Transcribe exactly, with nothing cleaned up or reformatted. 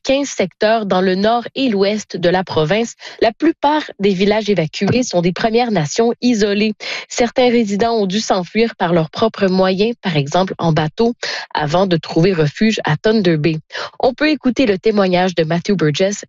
quinze secteurs dans le nord et l'ouest de la province. La plupart des villages évacués sont des Premières Nations isolées. Certains résidents ont dû s'enfuir par leurs propres moyens, par exemple en bateau, avant de trouver refuge à Thunder Bay. On peut écouter le témoignage de Matthew Burgess,